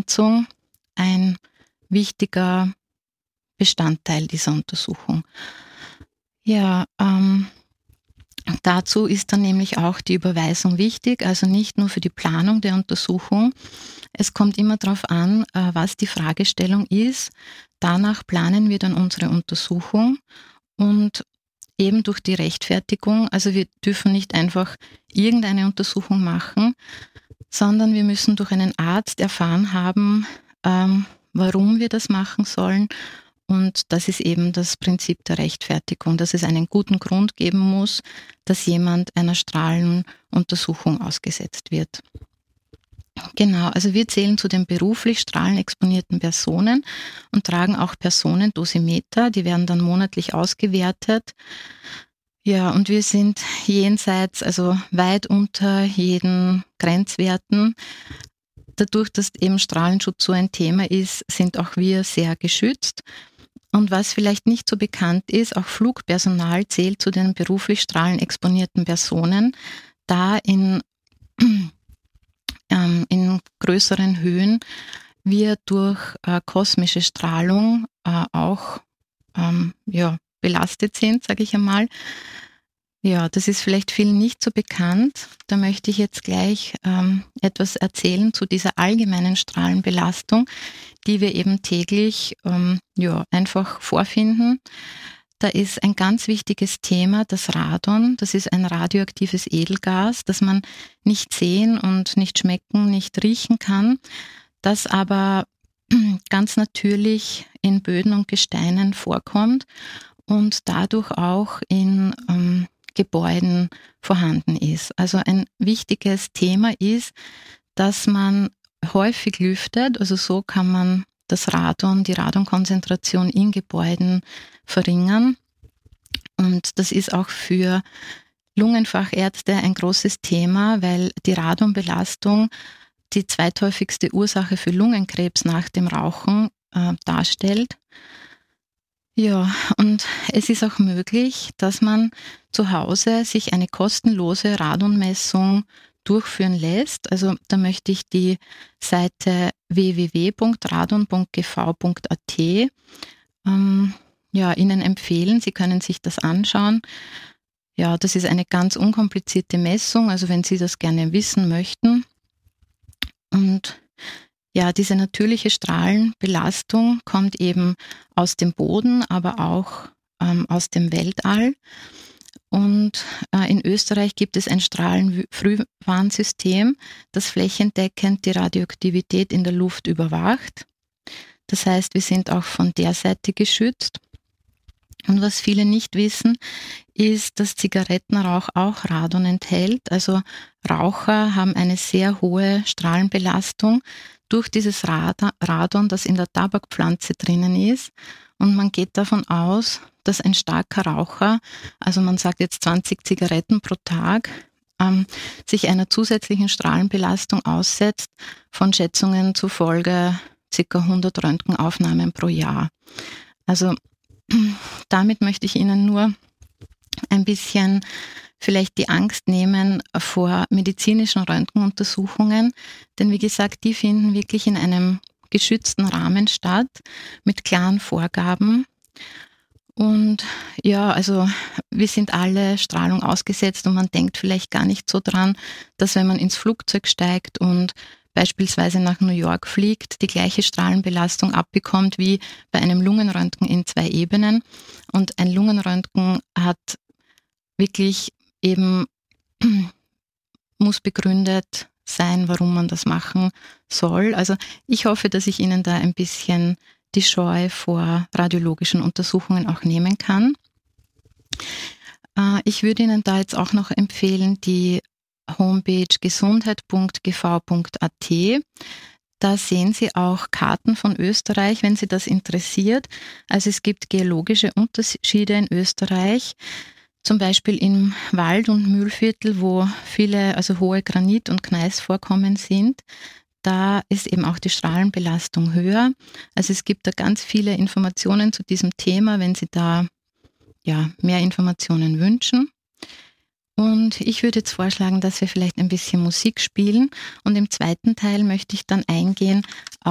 Begrenzung ein wichtiger Bestandteil dieser Untersuchung. Ja, dazu ist dann nämlich auch die Überweisung wichtig, also nicht nur für die Planung der Untersuchung. Es kommt immer darauf an, was die Fragestellung ist. Danach planen wir dann unsere Untersuchung und eben durch die Rechtfertigung, also wir dürfen nicht einfach irgendeine Untersuchung machen, sondern wir müssen durch einen Arzt erfahren haben, warum wir das machen sollen. Und das ist eben das Prinzip der Rechtfertigung, dass es einen guten Grund geben muss, dass jemand einer Strahlenuntersuchung ausgesetzt wird. Genau, also wir zählen zu den beruflich strahlenexponierten Personen und tragen auch Personendosimeter, die werden dann monatlich ausgewertet. Ja, und wir sind jenseits, also weit unter jeden Grenzwerten. Dadurch, dass eben Strahlenschutz so ein Thema ist, sind auch wir sehr geschützt. Und was vielleicht nicht so bekannt ist, auch Flugpersonal zählt zu den beruflich strahlenexponierten Personen, da in größeren Höhen wir durch kosmische Strahlung auch belastet sind, sage ich einmal. Ja, das ist vielleicht vielen nicht so bekannt. Da möchte ich jetzt gleich etwas erzählen zu dieser allgemeinen Strahlenbelastung, die wir eben täglich einfach vorfinden. Da ist ein ganz wichtiges Thema das Radon. Das ist ein radioaktives Edelgas, das man nicht sehen und nicht schmecken, nicht riechen kann, das aber ganz natürlich in Böden und Gesteinen vorkommt und dadurch auch in Gebäuden vorhanden ist. Also ein wichtiges Thema ist, dass man häufig lüftet, also so kann man das Radon, die Radonkonzentration in Gebäuden verringern. Und das ist auch für Lungenfachärzte ein großes Thema, weil die Radonbelastung die zweithäufigste Ursache für Lungenkrebs nach dem Rauchen darstellt. Ja, und es ist auch möglich, dass man zu Hause sich eine kostenlose Radonmessung durchführen lässt. Also da möchte ich die Seite www.radon.gv.at Ihnen empfehlen. Sie können sich das anschauen. Ja, das ist eine ganz unkomplizierte Messung, also wenn Sie das gerne wissen möchten. Und ja, diese natürliche Strahlenbelastung kommt eben aus dem Boden, aber auch aus dem Weltall. Und in Österreich gibt es ein Strahlenfrühwarnsystem, das flächendeckend die Radioaktivität in der Luft überwacht. Das heißt, wir sind auch von der Seite geschützt. Und was viele nicht wissen, ist, dass Zigarettenrauch auch Radon enthält. Also Raucher haben eine sehr hohe Strahlenbelastung durch dieses Radon, das in der Tabakpflanze drinnen ist. Und man geht davon aus, dass ein starker Raucher, also man sagt jetzt 20 Zigaretten pro Tag, sich einer zusätzlichen Strahlenbelastung aussetzt, von Schätzungen zufolge ca. 100 Röntgenaufnahmen pro Jahr. Also damit möchte ich Ihnen nur ein bisschen vielleicht die Angst nehmen vor medizinischen Röntgenuntersuchungen, denn wie gesagt, die finden wirklich in einem geschützten Rahmen statt, mit klaren Vorgaben. Und ja, also wir sind alle Strahlung ausgesetzt und man denkt vielleicht gar nicht so dran, dass wenn man ins Flugzeug steigt und beispielsweise nach New York fliegt, die gleiche Strahlenbelastung abbekommt wie bei einem Lungenröntgen in 2 Ebenen. Und ein Lungenröntgen hat wirklich eben, muss begründet sein, warum man das machen soll. Also ich hoffe, dass ich Ihnen da ein bisschen die Scheu vor radiologischen Untersuchungen auch nehmen kann. Ich würde Ihnen da jetzt auch noch empfehlen, die Homepage gesundheit.gv.at. Da sehen Sie auch Karten von Österreich, wenn Sie das interessiert. Also es gibt geologische Unterschiede in Österreich, zum Beispiel im Wald- und Mühlviertel, wo viele, also hohe Granit- und Gneisvorkommen sind. Da ist eben auch die Strahlenbelastung höher. Also es gibt da ganz viele Informationen zu diesem Thema, wenn Sie da mehr Informationen wünschen. Und ich würde jetzt vorschlagen, dass wir vielleicht ein bisschen Musik spielen und im zweiten Teil möchte ich dann eingehen